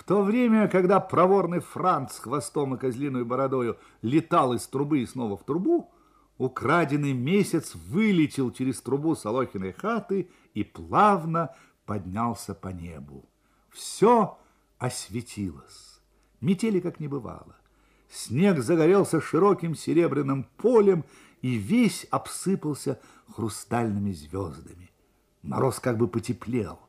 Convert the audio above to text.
то время, когда проворный Франц с хвостом и козлиной бородою летал из трубы и снова в трубу, украденный месяц вылетел через трубу Солохиной хаты и плавно поднялся по небу. Все осветилось, метели как не бывало. Снег загорелся широким серебряным полем и весь обсыпался хрустальными звездами. Мороз как бы потеплел.